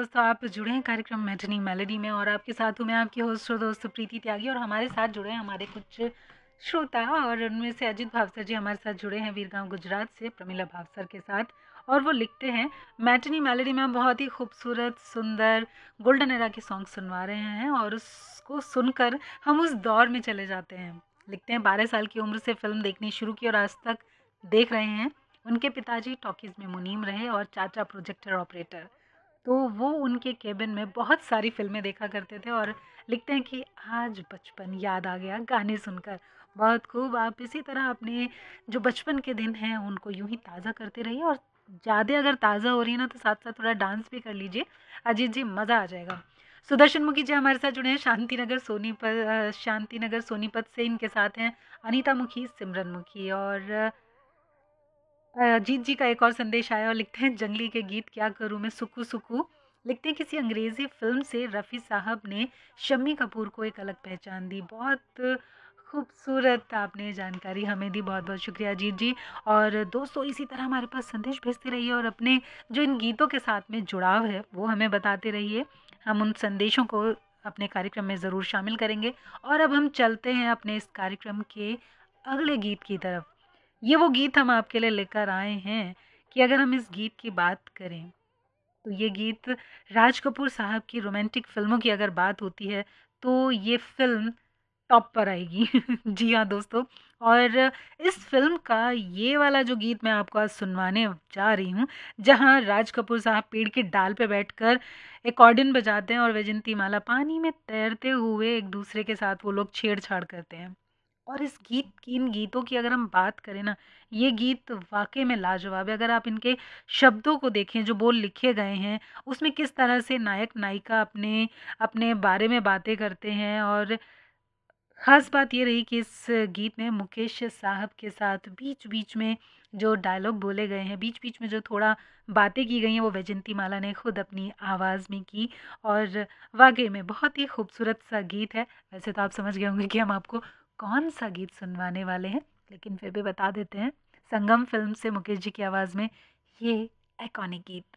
दोस्तों, आप जुड़े हैं कार्यक्रम मैटिनी मेलोडी में और आपके साथ हूँ मैं, आपकी होस्ट और दोस्त प्रीति त्यागी। और हमारे साथ जुड़े हैं हमारे कुछ श्रोता, और उनमें से अजित भावसर जी हमारे साथ जुड़े हैं वीरगांव गुजरात से प्रमिला भावसर के साथ। और वो लिखते हैं, मैटिनी मेलोडी में हम बहुत ही खूबसूरत सुंदर गोल्डन एरा के सॉन्ग सुनवा रहे हैं और उसको सुनकर हम उस दौर में चले जाते हैं। लिखते हैं, 12 साल की उम्र से फिल्म देखनी शुरू की और आज तक देख रहे हैं। उनके पिताजी टॉकीज में मुनीम रहे और चाचा प्रोजेक्टर ऑपरेटर, तो वो उनके केबिन में बहुत सारी फ़िल्में देखा करते थे। और लिखते हैं कि आज बचपन याद आ गया गाने सुनकर। बहुत खूब, आप इसी तरह अपने जो बचपन के दिन हैं उनको यूँ ही ताज़ा करते रहिए, और ज़्यादा अगर ताज़ा हो रही है ना तो साथ साथ थोड़ा डांस भी कर लीजिए। अजीत जी, मज़ा आ जाएगा। सुदर्शन मुखी जी हमारे साथ जुड़े हैं शांति नगर सोनीपत से। इनके साथ हैं अनीता मुखी, सिमरन मुखी और अजीत जी का एक और संदेश आया और लिखते हैं, जंगली के गीत क्या करूँ मैं सुकू सुकू। लिखते हैं, किसी अंग्रेज़ी फ़िल्म से रफ़ी साहब ने शम्मी कपूर को एक अलग पहचान दी। बहुत खूबसूरत आपने जानकारी हमें दी, बहुत बहुत शुक्रिया अजीत जी। और दोस्तों, इसी तरह हमारे पास संदेश भेजते रहिए और अपने जो इन गीतों के साथ में जुड़ाव है वो हमें बताते रहिए। हम उन संदेशों को अपने कार्यक्रम में ज़रूर शामिल करेंगे। और अब हम चलते हैं अपने इस कार्यक्रम के अगले गीत की तरफ। ये वो गीत हम आपके लिए लेकर आए हैं कि अगर हम इस गीत की बात करें तो ये गीत राज कपूर साहब की रोमांटिक फ़िल्मों की अगर बात होती है तो ये फ़िल्म टॉप पर आएगी। जी हाँ दोस्तों, और इस फ़िल्म का ये वाला जो गीत मैं आपको आज सुनवाने जा रही हूँ, जहाँ राज कपूर साहब पेड़ की डाल पे बैठकर एकॉर्डियन बजाते हैं और वैजंती माला पानी में तैरते हुए एक दूसरे के साथ वो लोग छेड़छाड़ करते हैं। और इन गीतों की अगर हम बात करें ना, ये गीत वाक़ई में लाजवाब है। अगर आप इनके शब्दों को देखें, जो बोल लिखे गए हैं, उसमें किस तरह से नायक-नायिका अपने अपने बारे में बातें करते हैं। और ख़ास बात ये रही कि इस गीत में मुकेश साहब के साथ बीच-बीच में जो डायलॉग बोले गए हैं, बीच-बीच में जो थोड़ा बातें की गई हैं, वो वैजंती माला ने खुद अपनी आवाज़ में की। और वाक़ई में बहुत ही खूबसूरत-सा गीत है। वैसे तो आप समझ गए होंगे कि हम आपको कौन-सा गीत सुनवाने वाले हैं, लेकिन फिर भी बता देते हैं। संगम फ़िल्म से मुकेश जी की आवाज़ में ये आइकॉनिक गीत।